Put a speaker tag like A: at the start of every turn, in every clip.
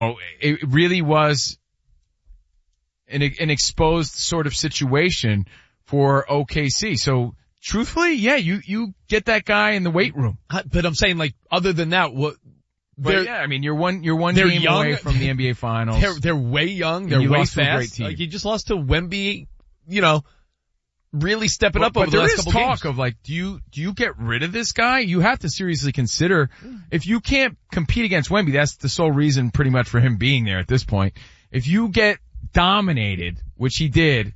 A: it really was an exposed sort of situation for OKC. So truthfully, yeah, you get that guy in the weight room.
B: But I'm saying, like, other than that,
A: But yeah, I mean, you're one game
B: young,
A: away from the NBA Finals.
B: They're way young. They're way fast. Like, you just lost to Wemby, really stepping up over the last couple games.
A: But there is talk of, like, do you get rid of this guy? You have to seriously consider, if you can't compete against Wemby, that's the sole reason pretty much for him being there at this point. If you get dominated, which he did,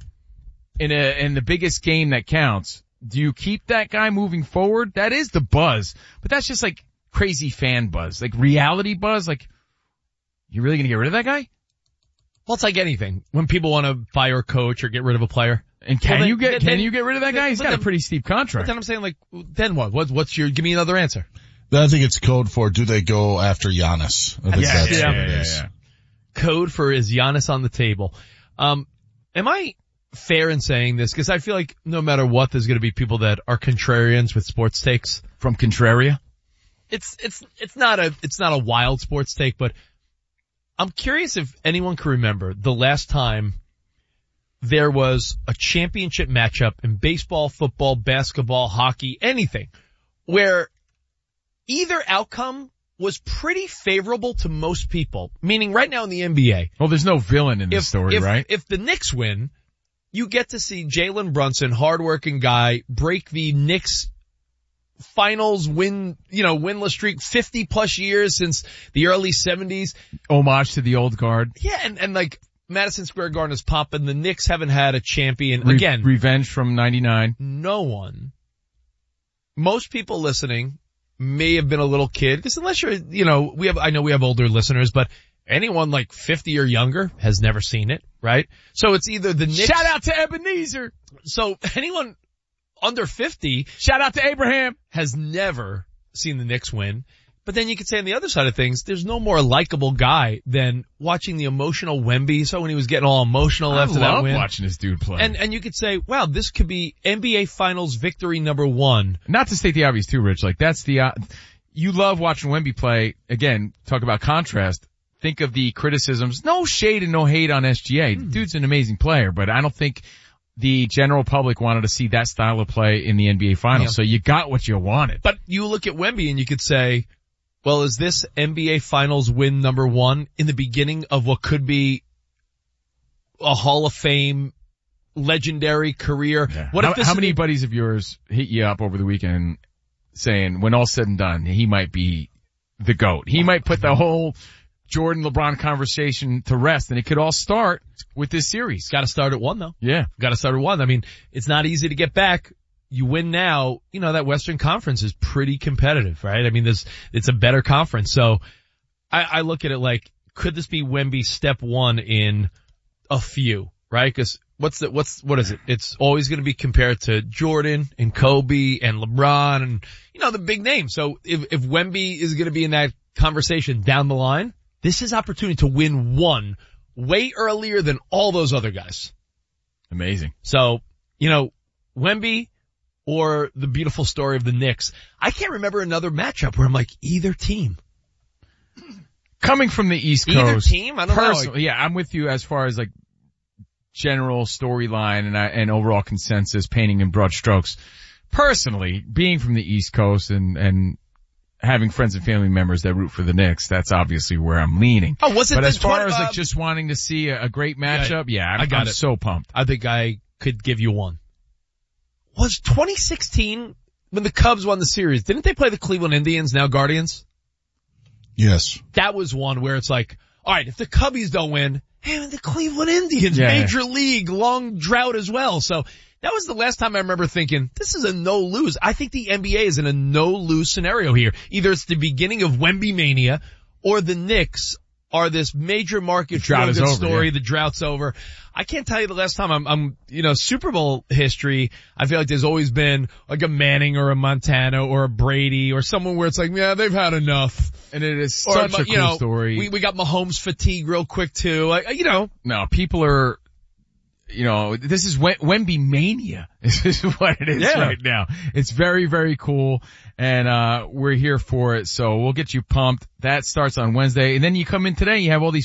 A: in the biggest game that counts, do you keep that guy moving forward? That is the buzz. But that's just like crazy fan buzz, like reality buzz. Like, you really gonna get rid of that guy?
B: Well, it's like anything. When people want to fire a coach or get rid of a player.
A: And can you get rid of that guy? He's got a pretty steep contract.
B: But then I'm saying, like, then what? Give me another answer.
C: Then I think it's code for, do they go after Giannis? I think that's what it is.
B: Yeah. Code for, is Giannis on the table? Am I fair in saying this? Because I feel like no matter what, there's going to be people that are contrarians with sports takes.
A: From Contraria?
B: It's not a wild sports take, but I'm curious if anyone can remember the last time there was a championship matchup in baseball, football, basketball, hockey, anything, where either outcome was pretty favorable to most people. Meaning right now in the NBA.
A: Well, there's no villain in this story, right?
B: If the Knicks win, you get to see Jalen Brunson, hardworking guy, break the Knicks finals winless streak, 50 plus years since the early 70s.
A: Homage to the old guard.
B: Yeah, and like Madison Square Garden's popping. The Knicks haven't had a champion. Again.
A: Revenge from 99.
B: No one. Most people listening may have been a little kid, because unless you're, I know we have older listeners, but anyone like 50 or younger has never seen it, right? So it's either the Knicks.
A: Shout out to Ebenezer.
B: So anyone under 50.
A: Shout out to Abraham.
B: Has never seen the Knicks win. But then you could say on the other side of things, there's no more likable guy than watching the emotional Wemby. So when he was getting all emotional after that win.
A: I love watching this dude play.
B: And you could say, wow, this could be NBA Finals victory number 1.
A: Not to state the obvious too, Rich. Like, that's you love watching Wemby play. Again, talk about contrast. Think of the criticisms. No shade and no hate on SGA. Dude's an amazing player, but I don't think the general public wanted to see that style of play in the NBA Finals. Yeah. So you got what you wanted.
B: But you look at Wemby and you could say, well, is this NBA Finals win number 1 in the beginning of what could be a Hall of Fame legendary career?
A: Yeah. How many buddies of yours hit you up over the weekend saying, when all's said and done, he might be the GOAT? He might put the whole Jordan LeBron conversation to rest, and it could all start with this series.
B: Got to start at 1 though.
A: Yeah.
B: Got to start at 1. I mean, it's not easy to get back. You win now, that Western Conference is pretty competitive, right? I mean, it's a better conference. So I look at it like, could this be Wemby step 1 in a few, right? Cause what is it? It's always going to be compared to Jordan and Kobe and LeBron and, the big names. So if Wemby is going to be in that conversation down the line, this is opportunity to win 1 way earlier than all those other guys.
A: Amazing.
B: So, Wemby, or the beautiful story of the Knicks. I can't remember another matchup where I'm like, either team.
A: Coming from the East Coast.
B: Either team? I don't know.
A: Yeah, I'm with you as far as like general storyline and overall consensus, painting in broad strokes. Personally, being from the East Coast and having friends and family members that root for the Knicks, that's obviously where I'm leaning.
B: Oh, was it?
A: But as far as like just wanting to see a great matchup, I'm so pumped.
B: I think I could give you one. Was 2016 when the Cubs won the series, didn't they play the Cleveland Indians, now Guardians?
C: Yes.
B: That was one where it's like, alright, if the Cubbies don't win, hey, the Cleveland Indians, major league, long drought as well. So that was the last time I remember thinking, this is a no-lose. I think the NBA is in a no-lose scenario here. Either it's the beginning of Wemby mania, or the Knicks are this major market feel-good story. The drought's over. I can't tell you the last time I'm Super Bowl history. I feel like there's always been like a Manning or a Montana or a Brady or someone where it's like, yeah, they've had enough.
A: And it is such a cool story.
B: We got Mahomes fatigue real quick too.
A: No, people are, this is Wemby mania. This is what it is right now. It's very, very cool. And, we're here for it. So we'll get you pumped. That starts on Wednesday. And then you come in today, you have all these